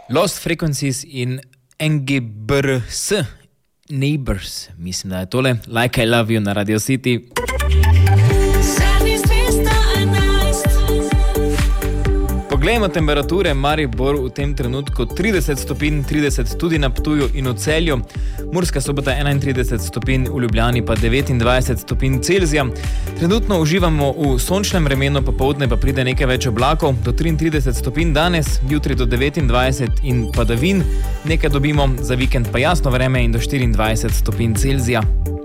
Lost Frequencies in NGBRS, Neighbors, mislim, da je tole, Like I Love You na Radio City. Poglejmo temperature, Maribor v tem trenutku 30 stopinj, 30 tudi na Ptuju in v Celju, Murska Sobota 31 stopinj, v Ljubljani pa 29 stopinj Celzija. Trenutno uživamo v sončnem vremenu, popoldne pa pride nekaj več oblakov, do 33 stopinj danes, jutri do 29 in padavin, nekaj dobimo, za vikend pa jasno vreme in do 24 stopinj Celzija.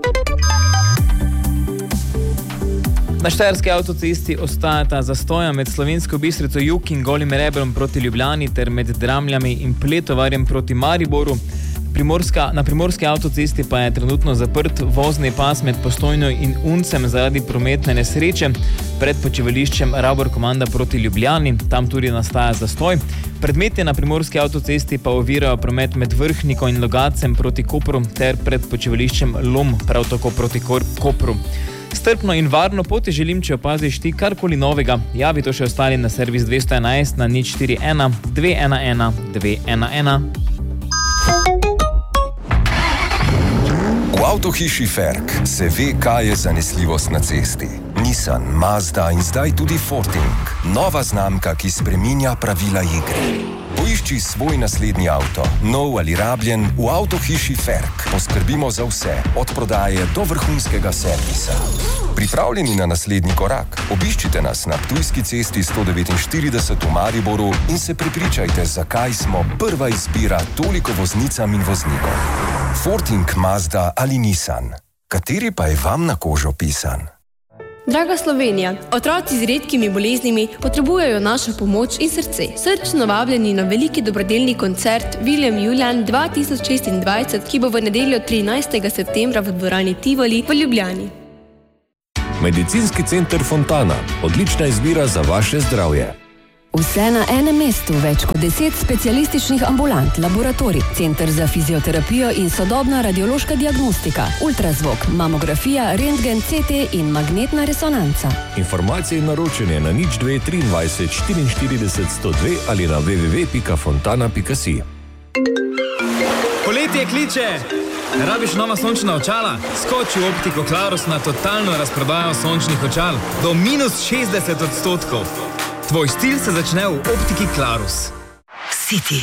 Na štajerski avtocesti ostajata zastoja med Slovensko Bistrico jug in Golim Rebrom proti Ljubljani ter med Dramljami in Pletovarjem proti Mariboru. Na primorski avtocesti pa je trenutno zaprt vozni pas med Postojno in Uncem zaradi prometne nesreče pred počivališčem Rabor Komanda proti Ljubljani. Tam tudi nastaja zastoj. Predmetje na primorski avtocesti pa ovirajo promet med Vrhniko in Logacem proti Kopru ter pred počivališčem Lom prav tako proti Kopru. Strpno in varno poti želim, če opaziš ti karkoli novega. Javi to še ostali na servis 211 na 041 211 211. V avtohiši Ferk se ve, kaj je zanesljivost na cesti. Nissan, Mazda in zdaj tudi Forting. Nova znamka, ki spreminja pravila igre. Poišči svoj naslednji avto, nov ali rabljen, v avtohiši Ferk. Poskrbimo za vse, od prodaje do vrhunskega servisa. Pripravljeni na naslednji korak? Obiščite nas na Ptujski cesti 149 v Mariboru in se prepričajte, zakaj smo prva izbira toliko voznicam in voznikom. Forting, Mazda ali Nissan. Kateri pa je vam na kožo pisan? Draga Slovenija, otroci z redkimi boleznimi potrebujejo našo pomoč in srce. Srčno vabljeni na veliki dobrodelni koncert William Julian 2026, ki bo v nedeljo 13. septembra v dvorani Tivoli v Ljubljani. Medicinski center Fontana. Odlična izbira za vaše zdravje. Vse na enem mestu, več kot 10 specialističnih ambulant, laboratorij, center za fizioterapijo in sodobna radiološka diagnostika, ultrazvok, mamografija, rentgen, CT in magnetna resonanca. Informacije in naročanje na 02 23 44 102 ali na www.fontana.si. Poletje kliče! Rabiš nova sončna očala? Skoči v Optiko Clarus na totalno razprodajo sončnih očal do minus 60%. Tvoj stil se začne v Optiki Clarus. City.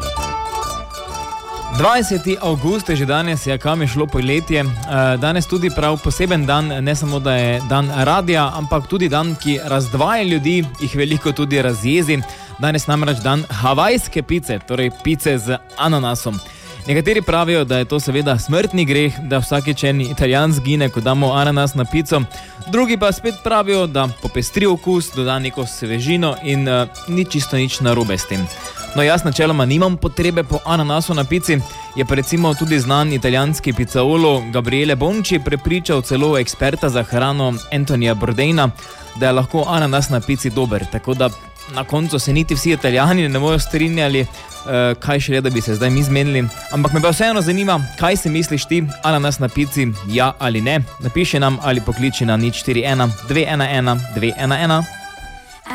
20. avgust je že danes, kam je šlo poletje. Danes tudi prav poseben dan, ne samo da je dan radija, ampak tudi dan, ki razdvaja ljudi, jih veliko tudi razjezi. Danes namreč dan havajske pice, torej pice z ananasom. Nekateri pravijo, da je to seveda smrtni greh, da vsakič en Italijan zgine, ko damo ananas na pico. Drugi pa spet pravijo, da popestri okus, doda neko svežino in ni čisto nič narobe s tem. No, jaz načeloma nimam potrebe po ananasu na pici, je pa recimo tudi znan italijanski pizzaiolo Gabriele Bonci prepričal celo eksperta za hrano Antonija Bourdaina, da je lahko ananas na pici dober, tako da na koncu se niti vsi Italijani ne bojo strinjali, kaj šele, da bi se zdaj mi zmenili. Ampak me pa vseeno zanima, kaj si misliš ti, ananas na pici, ja ali ne. Napiši nam ali pokliči na 041 211 211.